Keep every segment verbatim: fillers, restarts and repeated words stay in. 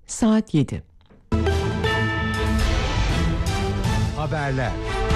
Saat yedi. Haberler.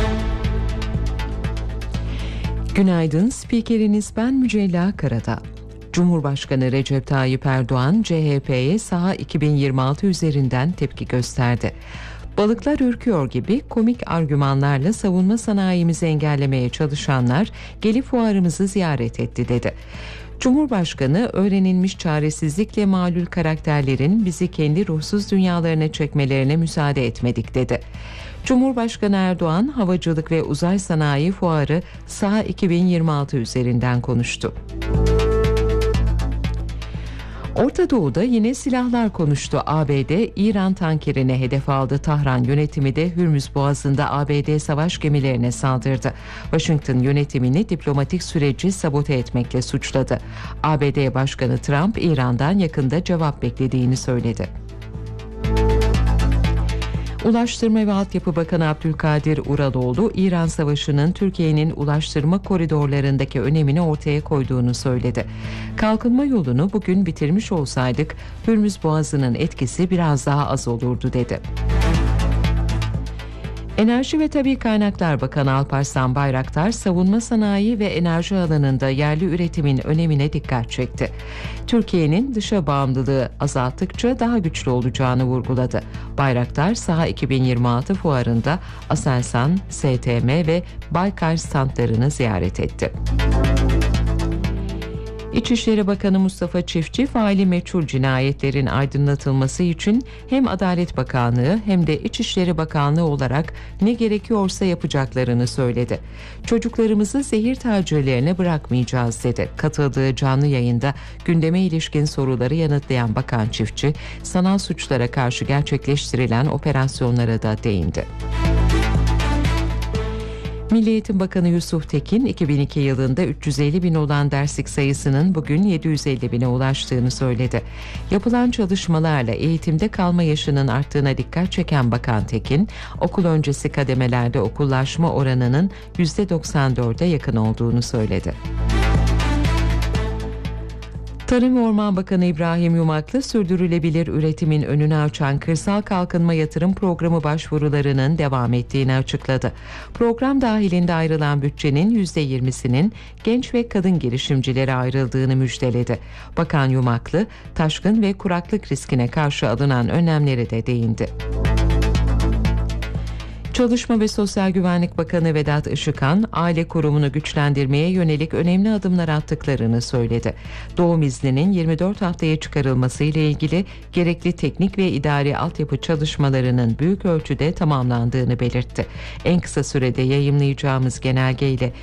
Günaydın, spikeriniz ben Mücella Karadağ. Cumhurbaşkanı Recep Tayyip Erdoğan, C H P'ye saha iki bin yirmi altı üzerinden tepki gösterdi. Balıklar ürküyor gibi komik argümanlarla savunma sanayimizi engellemeye çalışanlar gelip fuarımızı ziyaret etti dedi. Cumhurbaşkanı, öğrenilmiş çaresizlikle malul karakterlerin bizi kendi ruhsuz dünyalarına çekmelerine müsaade etmedik dedi. Cumhurbaşkanı Erdoğan, Havacılık ve Uzay Sanayi Fuarı saha iki bin yirmi altı üzerinden konuştu. Orta Doğu'da yine silahlar konuştu. A B D, İran tankerine hedef aldı. Tahran yönetimi de Hürmüz Boğazı'nda A B D savaş gemilerine saldırdı. Washington yönetimini diplomatik süreci sabote etmekle suçladı. A B D Başkanı Trump, İran'dan yakında cevap beklediğini söyledi. Ulaştırma ve Altyapı Bakanı Abdülkadir Uraloğlu, İran Savaşı'nın Türkiye'nin ulaştırma koridorlarındaki önemini ortaya koyduğunu söyledi. Kalkınma yolunu bugün bitirmiş olsaydık Hürmüz Boğazı'nın etkisi biraz daha az olurdu dedi. Enerji ve Tabii Kaynaklar Bakanı Alparslan Bayraktar, savunma sanayi ve enerji alanında yerli üretimin önemine dikkat çekti. Türkiye'nin dışa bağımlılığı azalttıkça daha güçlü olacağını vurguladı. Bayraktar, saha iki bin yirmi altı fuarında Aselsan, S T M ve Baykar standlarını ziyaret etti. İçişleri Bakanı Mustafa Çiftçi, faili meçhul cinayetlerin aydınlatılması için hem Adalet Bakanlığı hem de İçişleri Bakanlığı olarak ne gerekiyorsa yapacaklarını söyledi. Çocuklarımızı zehir tacirlerine bırakmayacağız dedi. Katıldığı canlı yayında gündeme ilişkin soruları yanıtlayan Bakan Çiftçi, sanal suçlara karşı gerçekleştirilen operasyonlara da değindi. Milli Eğitim Bakanı Yusuf Tekin, iki bin iki yılında üç yüz elli bin olan derslik sayısının bugün yedi yüz elli bine ulaştığını söyledi. Yapılan çalışmalarla eğitimde kalma yaşının arttığına dikkat çeken Bakan Tekin, okul öncesi kademelerde okullaşma oranının yüzde doksan dörde yakın olduğunu söyledi. Tarım ve Orman Bakanı İbrahim Yumaklı, sürdürülebilir üretimin önünü açan Kırsal Kalkınma Yatırım Programı başvurularının devam ettiğini açıkladı. Program dahilinde ayrılan bütçenin yüzde yirmisinin genç ve kadın girişimcilere ayrıldığını müjdeledi. Bakan Yumaklı, taşkın ve kuraklık riskine karşı alınan önlemlere de değindi. Çalışma ve Sosyal Güvenlik Bakanı Vedat Işıkhan, aile kurumunu güçlendirmeye yönelik önemli adımlar attıklarını söyledi. Doğum izninin yirmi dört haftaya çıkarılması ile ilgili gerekli teknik ve idari altyapı çalışmalarının büyük ölçüde tamamlandığını belirtti. En kısa sürede yayımlayacağımız genelgeyle